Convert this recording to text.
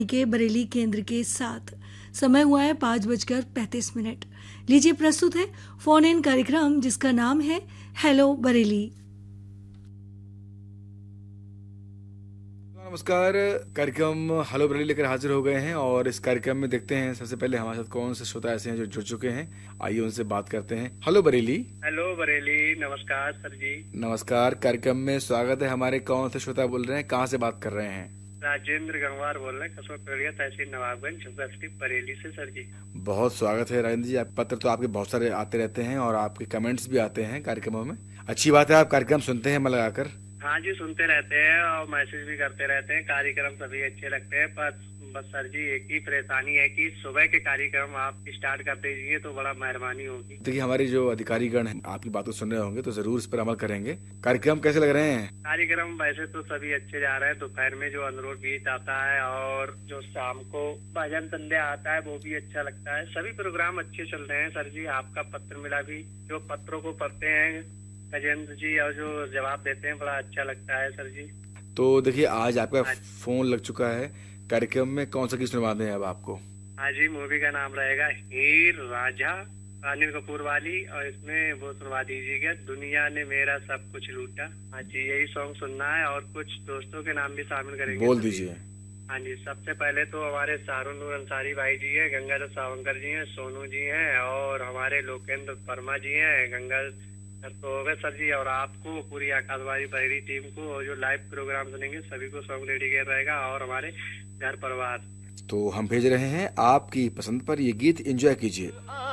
के बरेली केंद्र के साथ। समय हुआ है 5:35। लीजिए प्रस्तुत है फोन इन कार्यक्रम जिसका नाम है हेलो बरेली। नमस्कार। कार्यक्रम हेलो बरेली लेकर हाजिर हो गए हैं और इस कार्यक्रम में देखते हैं सबसे पहले हमारे साथ कौन से श्रोता ऐसे हैं जो जुड़ चुके हैं। आइए उनसे बात करते हैं। हेलो बरेली। हेलो बरेली, नमस्कार सर जी। नमस्कार, कार्यक्रम में स्वागत है। हमारे कौन से श्रोता बोल रहे हैं, कहाँ से बात कर रहे हैं? राजेंद्र गंगवार बोल रहे हैं, कसबा पेड़िया, तहसील नवाबगंज, डिस्ट्रिक्ट बरेली से सर जी। बहुत स्वागत है राजेंद्र जी। आप पत्र तो आपके बहुत सारे आते रहते हैं और आपके कमेंट्स भी आते हैं कार्यक्रमों में। अच्छी बात है, आप कार्यक्रम सुनते हैं मन लगाकर। हाँ जी, सुनते रहते हैं और मैसेज भी करते रहते हैं। कार्यक्रम सभी अच्छे लगते हैं, पर बस सर जी एक ही परेशानी है कि सुबह के कार्यक्रम आप स्टार्ट कर दीजिए तो बड़ा मेहरबानी होगी। देखिए, हमारे जो अधिकारीगण हैं आपकी बातों सुन रहे होंगे तो जरूर इस पर अमल करेंगे। कार्यक्रम कैसे लग रहे हैं? कार्यक्रम वैसे तो सभी अच्छे जा रहे हैं। दोपहर में जो अनुरोध गीत आता है और जो शाम को भजन संध्या आता है वो भी अच्छा लगता है। सभी प्रोग्राम अच्छे चल रहे हैं सर जी। आपका पत्र मिला भी, जो पत्रों को पढ़ते हैं गजेंद्र जी और जो जवाब देते हैं बड़ा अच्छा लगता है सर जी। तो देखिए, आज आपका फोन लग चुका है। कार्यक्रम में कौन सा गीत सुनवा दें अब आपको? हाँ जी, मूवी का नाम रहेगा हीर रांझा, अनिल कपूर वाली, और इसमें वो सुनवा दीजिएगा दुनिया ने मेरा सब कुछ लूटा। हाँ जी, यही सॉन्ग सुनना है और कुछ दोस्तों के नाम भी शामिल करेंगे। बोल दीजिए। हाँ जी, सबसे पहले तो हमारे शाहरुख अंसारी भाई जी है, गंगाधर सावंकर जी हैं, सोनू जी हैं और हमारे लोकेंद्र वर्मा जी हैं। गंगाधर तो हो गए सर जी, और आपको पूरी आकाशवाणी बरेली टीम को और जो लाइव प्रोग्राम सुनेंगे सभी को सॉन्ग डेडिकेट रहेगा और हमारे घर परिवार। तो हम भेज रहे हैं आपकी पसंद पर ये गीत, एंजॉय कीजिए।